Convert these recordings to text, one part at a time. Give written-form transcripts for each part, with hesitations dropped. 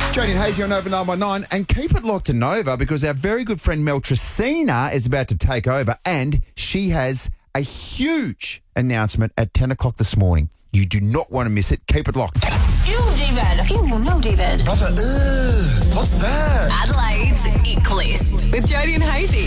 Jodie and Hazy on Nova 919, and keep it locked to Nova because our very good friend Mel Tracina is about to take over, and she has a huge announcement at 10 o'clock this morning. You do not want to miss it. Keep it locked. Ew, David. Ew, no, David. Brother, what's that? Adelaide's Ick List with Jodie and Hazy.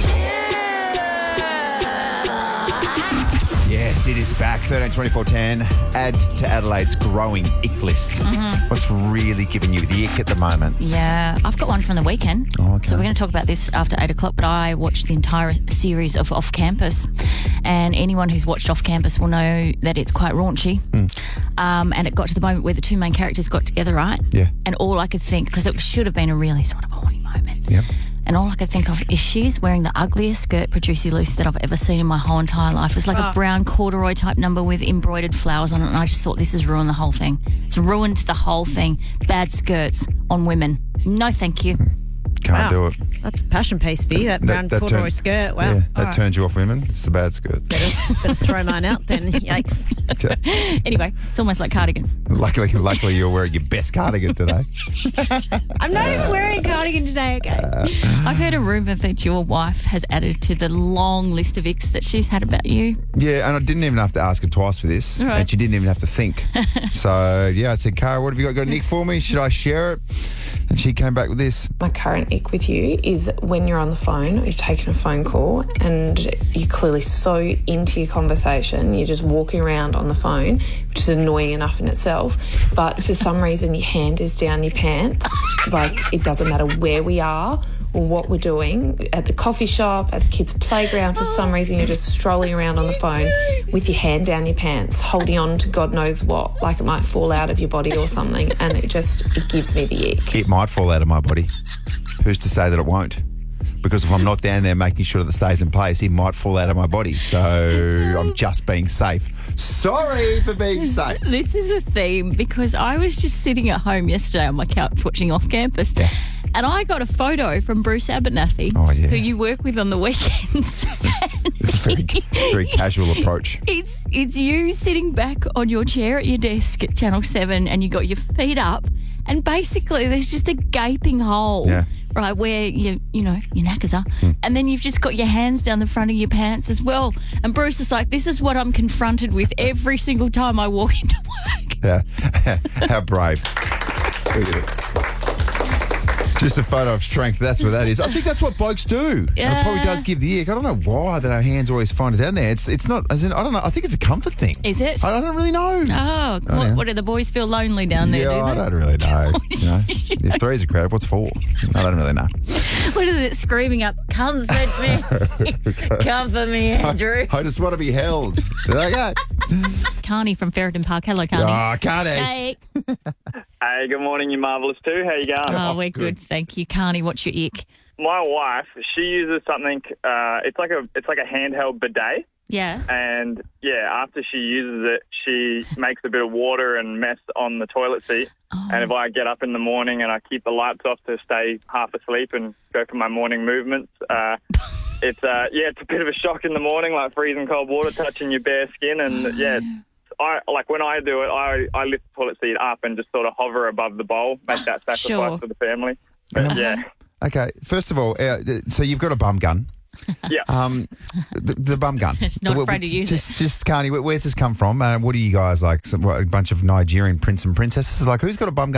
Yes, it is back. 13-24-10. Add to Adelaide's growing ick list. What's really giving you the ick at the moment? Yeah, I've got one from the weekend. Oh, okay. So we're going to talk about this after 8 o'clock, but I watched the entire series of Off Campus, and anyone who's watched Off Campus will know that it's quite raunchy. And it got to the moment where the two main characters got together, right? Yeah. And all I could think, because it should have been a really sort of horny moment. Yep. And all I could think of is she's wearing the ugliest skirt per Juicy Luce that I've ever seen in my whole entire life. It was like a brown corduroy type number with embroidered flowers on it, and I just thought, this has ruined the whole thing. It's ruined the whole thing. Bad skirts on women. No, thank you. Can't do it. That's a passion piece for you, that brown corduroy skirt. Wow. Yeah, that All right. turns you off women. It's the bad skirts. Better throw mine out then. Yikes. Anyway, it's almost like cardigans. Luckily, you're wearing your best cardigan today. I'm not even wearing a cardigan today, okay? I've heard a rumour that your wife has added to the long list of icks that she's had about you. Yeah, and I didn't even have to ask her twice for this, Right. and she didn't even have to think. So, yeah, I said, Cara, what have you got? Got an ick for me? Should I share it? And she came back with this. My current ick with you is when you're on the phone, or you're taking a phone call, and you're clearly so into your conversation, you're just walking around on the phone, which is annoying enough in itself, but for some reason your hand is down your pants. Like, it doesn't matter where we are or what we're doing, at the coffee shop, at the kids' playground, for some reason you're just strolling around on the phone with your hand down your pants, holding on to God knows what, like it might fall out of your body or something, and it gives me the ick. It might fall out of my body. Who's to say that it won't? Because if I'm not down there making sure that it stays in place, it might fall out of my body. So I'm just being safe. Sorry for being safe. This is a theme because I was just sitting at home yesterday on my couch watching Off Campus, and I got a photo from Bruce Abernathy, who you work with on the weekends. It's a very casual approach. It's you sitting back on your chair at your desk at Channel 7, and you got your feet up, and basically there's just a gaping hole. Yeah. Right, where your knackers are. And then you've just got your hands down the front of your pants as well. And Bruce is like, this is what I'm confronted with every single time I walk into work. Yeah. How brave. Look at it. Just a photo of strength. That's what that is. I think that's what blokes do. And it probably does give the ick. I don't know why that our hands always find it down there. It's not, as in, I don't know. I think it's a comfort thing. Is it? I don't really know. Oh, what do the boys feel lonely down there, Yeah, do I they? don't really know. If three's a crowd, what's four? I don't really know. What is it screaming up? Comfort me. Comfort me, Andrew. I just want to be held. Okay. Carney from Ferreton Park. Hello, Carney. Oh, Carney. Hey. Hey, good morning, you marvellous two. How you going? Oh, we're good, thank you. Carney, what's your ick? My wife, she uses something. It's like a handheld bidet, Yeah. and after she uses it, she makes a bit of water and mess on the toilet seat. Oh. And if I get up in the morning and I keep the lights off to stay half asleep and go for my morning movements, it's a bit of a shock in the morning, like freezing cold water touching your bare skin, and when I do it, I lift the toilet seat up and just sort of hover above the bowl, make that sacrifice Sure. for the family. But Okay, first of all, so you've got a bum gun. yeah. The bum gun. Not afraid to use it. Just Carney, where's this come from? What are you guys like? A bunch of Nigerian prince and princesses? Like, who's got a bum gun?